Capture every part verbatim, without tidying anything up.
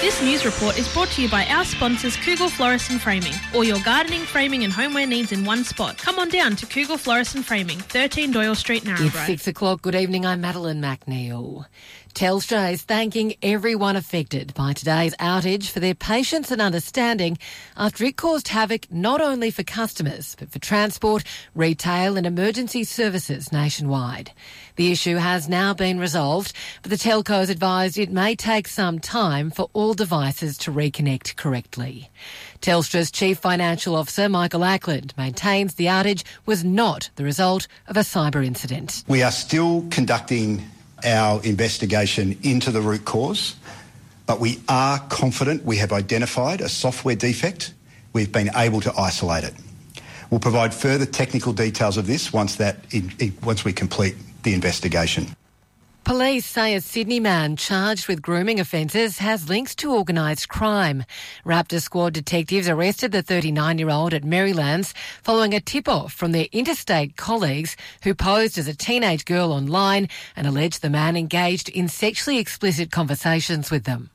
This news report is brought to you by our sponsors Kugel Florist and Framing. All your gardening, framing and homeware needs in one spot. Come on down to Kugel Florist and Framing, thirteen Doyle Street, Narrabri. It's six o'clock. Good evening. I'm Madeline McNeil. Telstra is thanking everyone affected by today's outage for their patience and understanding after it caused havoc not only for customers but for transport, retail and emergency services nationwide. The issue has now been resolved, but the telcos advised it may take some time for all devices to reconnect correctly. Telstra's Chief Financial Officer, Michael Ackland, maintains the outage was not the result of a cyber incident. We are still conducting our investigation into the root cause, but we are confident we have identified a software defect. We've been able to isolate it. We'll provide further technical details of this once that in, in, once we complete the investigation. Police say a Sydney man charged with grooming offences has links to organised crime. Raptor Squad detectives arrested the thirty-nine-year-old at Marylands following a tip-off from their interstate colleagues who posed as a teenage girl online and alleged the man engaged in sexually explicit conversations with them.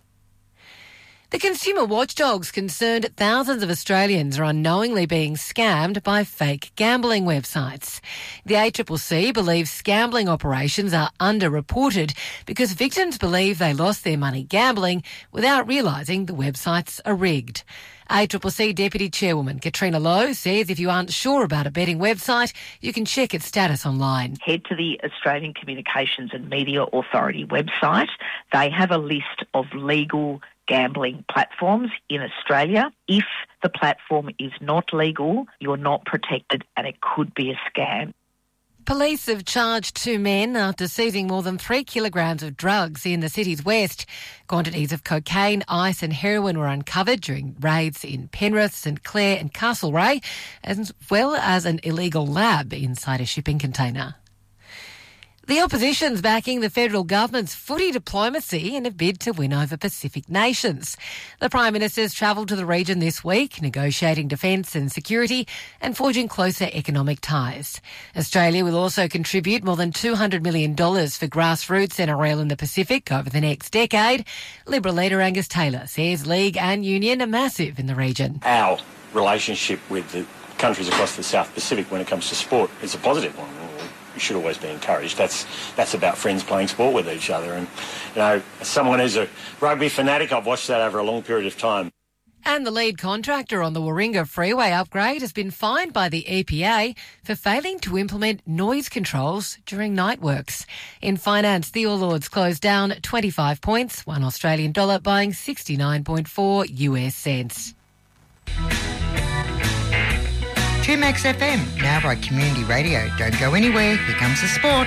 The consumer watchdog's concerned thousands of Australians are unknowingly being scammed by fake gambling websites. The A C C C believes gambling operations are underreported because victims believe they lost their money gambling without realising the websites are rigged. A C C C Deputy Chairwoman Katrina Lowe says if you aren't sure about a betting website, you can check its status online. Head to the Australian Communications and Media Authority website. They have a list of legal gambling platforms in Australia. If the platform is not legal, you're not protected and it could be a scam. Police have charged two men after seizing more than three kilograms of drugs in the city's west. Quantities of cocaine, ice and heroin were uncovered during raids in Penrith, St Clair and Castlereagh, as well as an illegal lab inside a shipping container. The opposition's backing the federal government's footy diplomacy in a bid to win over Pacific nations. The Prime Minister's travelled to the region this week, negotiating defence and security and forging closer economic ties. Australia will also contribute more than two hundred million dollars for grassroots N R L in the Pacific over the next decade. Liberal leader Angus Taylor says League and Union are massive in the region. Our relationship with the countries across the South Pacific when it comes to sport is a positive one. We should always be encouraged. That's that's about friends playing sport with each other. And, you know, as someone who's a rugby fanatic, I've watched that over a long period of time. And the lead contractor on the Warringah Freeway upgrade has been fined by the E P A for failing to implement noise controls during night works. In finance, the All Ords closed down twenty-five points, one Australian dollar buying sixty-nine point four U S cents. two Max F M, now by Community Radio. Don't go anywhere, here comes the sport.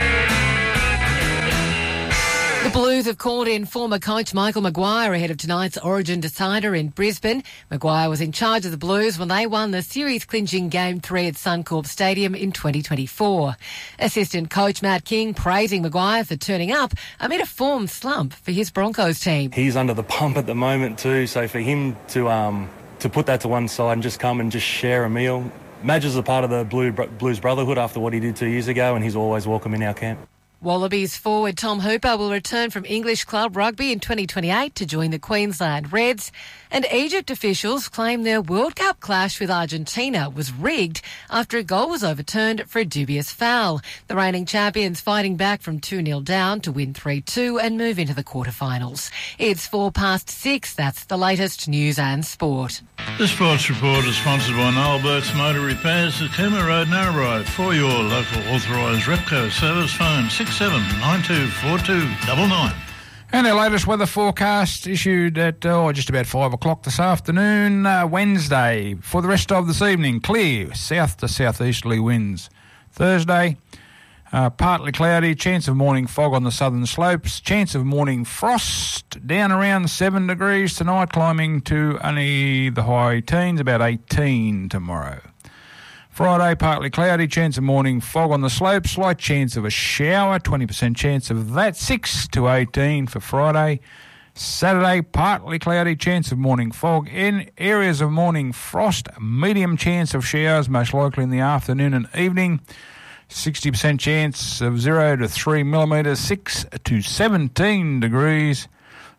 The Blues have called in former coach Michael Maguire ahead of tonight's Origin decider in Brisbane. Maguire was in charge of the Blues when they won the series-clinching Game three at Suncorp Stadium in twenty twenty-four. Assistant coach Matt King praising Maguire for turning up amid a form slump for his Broncos team. He's under the pump at the moment too, so for him to um to put that to one side and just come and just share a meal. Madge is a part of the Blue, Blues Brotherhood after what he did two years ago, and he's always welcome in our camp. Wallabies forward Tom Hooper will return from English club rugby in twenty twenty-eight to join the Queensland Reds. And Egypt officials claim their World Cup clash with Argentina was rigged after a goal was overturned for a dubious foul. The reigning champions fighting back from two nil down to win three two and move into the quarterfinals. It's four past six. That's the latest news and sport. The Sports Report is sponsored by Noel Burke's Motor Repairs at Cooma Road, Narrabri. For your local authorised Repco service, phone six seven nine two four two nine nine. And our latest weather forecast issued at oh, just about five o'clock this afternoon, uh, Wednesday. For the rest of this evening, clear, south to southeasterly winds. Thursday, uh, partly cloudy, chance of morning fog on the southern slopes, chance of morning frost, down around seven degrees tonight, climbing to only the high teens, about eighteen tomorrow. Friday, partly cloudy, chance of morning fog on the slope, slight chance of a shower, twenty percent chance of that, six to eighteen for Friday. Saturday, partly cloudy, chance of morning fog, in areas of morning frost, medium chance of showers, most likely in the afternoon and evening, sixty percent chance of zero to three millimetres, six to seventeen degrees.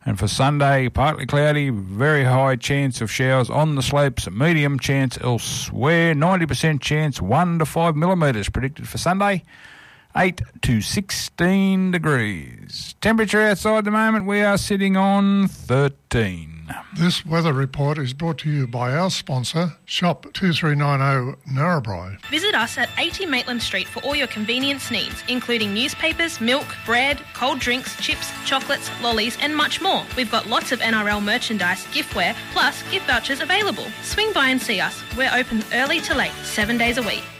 And for Sunday, partly cloudy, very high chance of showers on the slopes, medium chance elsewhere, ninety percent chance, one to five millimetres predicted for Sunday, eight to sixteen degrees. Temperature outside at the moment, we are sitting on thirteen. This weather report is brought to you by our sponsor, Shop two three nine zero Narrabri. Visit us at eighty Maitland Street for all your convenience needs, including newspapers, milk, bread, cold drinks, chips, chocolates, lollies and much more. We've got lots of N R L merchandise, giftware, plus gift vouchers available. Swing by and see us. We're open early to late, seven days a week.